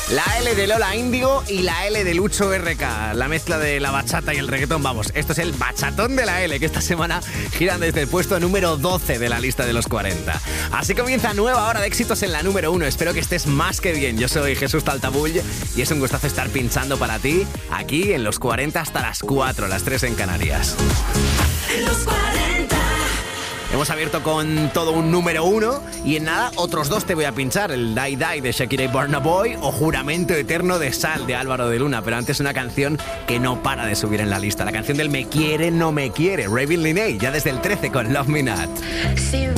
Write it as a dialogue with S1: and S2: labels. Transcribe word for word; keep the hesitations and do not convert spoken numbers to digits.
S1: La L de Lola Índigo y la L de Lucho R K. La mezcla de la bachata y el reggaetón. Vamos, esto es el bachatón de la L, que esta semana giran desde el puesto número doce de la lista de los cuarenta. Así comienza nueva hora de éxitos en la número uno. Espero que estés más que bien. Yo soy Jesús Taltabull y es un gustazo estar pinchando para ti aquí en los cuarenta hasta las cuatro, las tres en Canarias.
S2: En los cuarenta.
S1: Hemos abierto con todo un número uno y en nada otros dos te voy a pinchar, el Die Die de Shakira y Burna Boy o Juramento Eterno de Sal de Álvaro de Luna, pero antes una canción que no para de subir en la lista, la canción del Me Quiere, No Me Quiere, Raven Linney, ya desde el trece con Love Me Not.
S3: Si